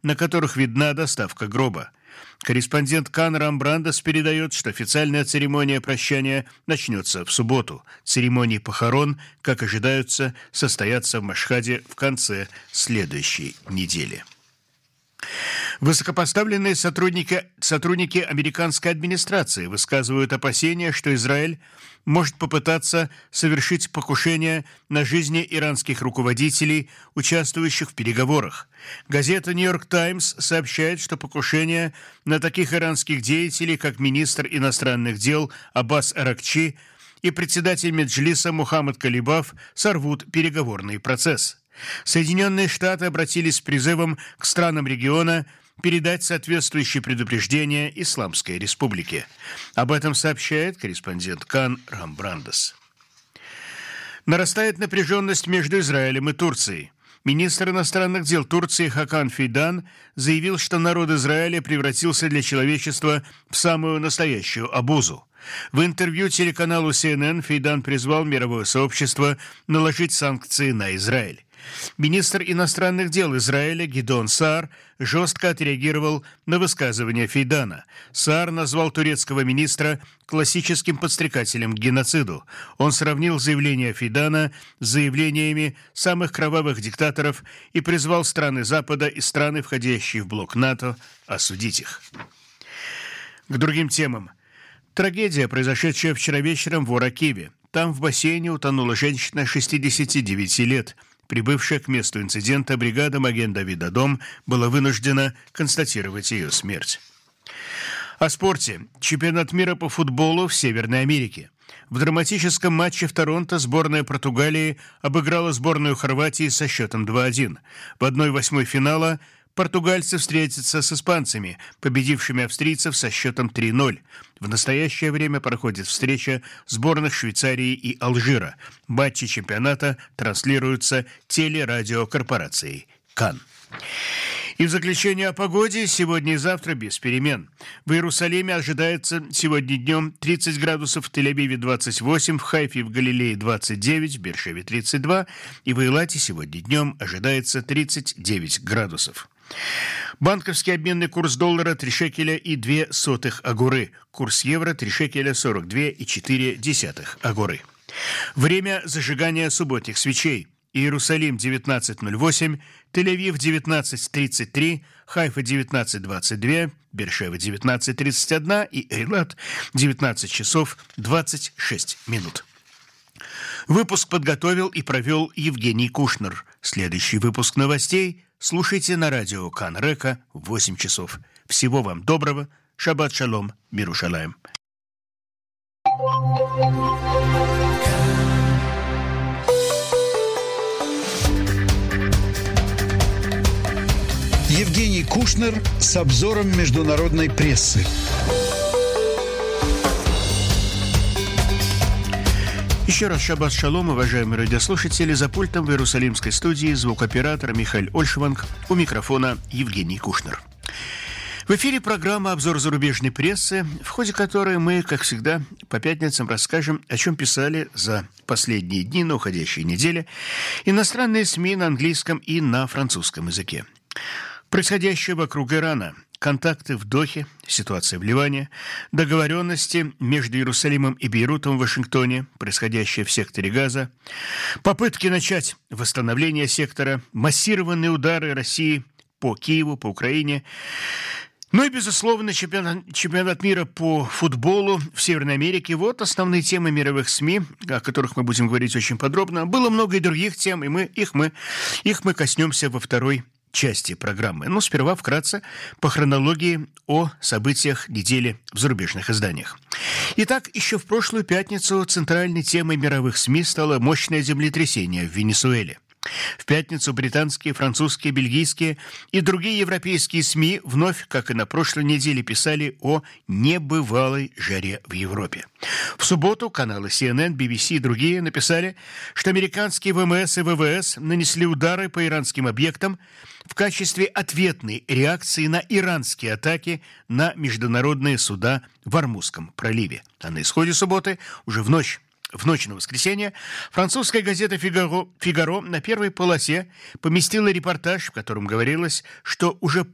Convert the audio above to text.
на которых видна доставка гроба. Корреспондент Кан Рамбрандас передает, что официальная церемония прощания начнется в субботу. Церемонии похорон, как ожидаются, состоятся в Машхаде в конце следующей недели. Высокопоставленные сотрудники американской администрации высказывают опасения, что Израиль может попытаться совершить покушение на жизни иранских руководителей, участвующих в переговорах. Газета «Нью-Йорк Таймс» сообщает, что покушение на таких иранских деятелей, как министр иностранных дел Аббас Аракчи и председатель Меджлиса Мухаммад Калибаф, сорвут переговорный процесс. Соединенные Штаты обратились с призывом к странам региона передать соответствующие предупреждения Исламской Республике. Об этом сообщает корреспондент Кан Рамбрандас. Нарастает напряженность между Израилем и Турцией. Министр иностранных дел Турции Хакан Фидан заявил, что народ Израиля превратился для человечества в самую настоящую обузу. В интервью телеканалу CNN Фидан призвал мировое сообщество наложить санкции на Израиль. Министр иностранных дел Израиля Гидеон Саар жестко отреагировал на высказывание Фейдана. Саар назвал турецкого министра классическим подстрекателем к геноциду. Он сравнил заявления Фейдана с заявлениями самых кровавых диктаторов и призвал страны Запада и страны, входящие в блок НАТО, осудить их. К другим темам. Трагедия, произошедшая вчера вечером в Ор-Акиве. Там в бассейне утонула женщина 69 лет. Прибывшая к месту инцидента бригада Маген-Давид-Адом была вынуждена констатировать ее смерть. О спорте. Чемпионат мира по футболу в Северной Америке. В драматическом матче в Торонто сборная Португалии обыграла сборную Хорватии со счетом 2-1. В 1/8 финала португальцы встретятся с испанцами, победившими австрийцев со счетом 3-0. В настоящее время проходит встреча сборных Швейцарии и Алжира. Матчи чемпионата транслируются телерадиокорпорацией КАН. И в заключение о погоде. Сегодня и завтра без перемен. В Иерусалиме ожидается сегодня днем 30 градусов, в Тель-Авиве 28, в Хайфе и в Галилее 29, в Бершеве 32, и в Эйлате сегодня днем ожидается 39 градусов. Банковский обменный курс доллара 3 шекеля и 2 агуры. Курс евро 3 шекеля 42,4 агуры. Время зажигания субботних свечей. Иерусалим 19:08, Тель-Авив 19:33, Хайфа 19:22, Бершева 19:31 и Эйлат 19 часов 26 минут. Выпуск подготовил и провел Евгений Кушнер. Следующий выпуск новостей слушайте на радио Кан Река в 8 часов. Всего вам доброго. Шаббат шалом, Мирушалаем. Евгений Кушнер с обзором международной прессы. Еще раз шаббат шалом, уважаемые радиослушатели. За пультом в Иерусалимской студии звукооператор Михаил Ольшеванг, у микрофона Евгений Кушнер. В эфире программа «Обзор зарубежной прессы», в ходе которой мы, как всегда, по пятницам расскажем, о чем писали за последние дни на уходящей неделе иностранные СМИ на английском и на французском языке. Происходящее вокруг Ирана, контакты в Дохе, ситуация в Ливане, договоренности между Иерусалимом и Бейрутом в Вашингтоне, происходящее в секторе Газа, попытки начать восстановление сектора, массированные удары России по Киеву, по Украине, ну и, безусловно, чемпионат мира по футболу в Северной Америке. Вот основные темы мировых СМИ, о которых мы будем говорить очень подробно. Было много и других тем, и их мы коснемся во второй части программы. Но сперва вкратце по хронологии о событиях недели в зарубежных изданиях. Итак, еще в прошлую пятницу центральной темой мировых СМИ стало мощное землетрясение в Венесуэле. В пятницу британские, французские, бельгийские и другие европейские СМИ вновь, как и на прошлой неделе, писали о небывалой жаре в Европе. В субботу каналы CNN, BBC и другие написали, что американские ВМС и ВВС нанесли удары по иранским объектам в качестве ответной реакции на иранские атаки на международные суда в Ормузском проливе. А на исходе субботы, уже в ночь на воскресенье, французская газета «Фигаро» на первой полосе поместила репортаж, в котором говорилось, что уже